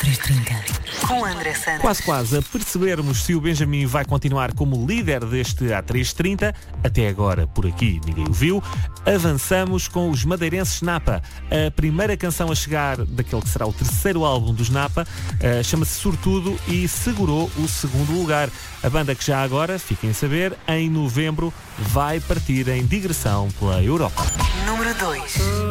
Com André Santos. Quase a percebermos se o Benjamin vai continuar como líder deste A330, até agora por aqui ninguém o viu, avançamos com os madeirenses Napa. A primeira canção a chegar daquele que será o terceiro álbum dos Napa chama-se Sortudo e segurou o segundo lugar. A banda que já agora, fiquem a saber, em novembro vai partir em digressão pela Europa. Número 2.